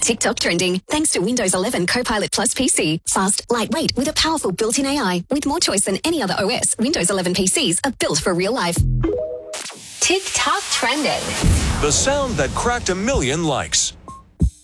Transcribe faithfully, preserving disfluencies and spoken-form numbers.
TikTok trending thanks to Windows eleven Copilot Plus P C. Fast, lightweight with a powerful built-in A I. With more choice than any other O S, Windows eleven P Cs are built for real life. TikTok trending. The sound that cracked a million likes.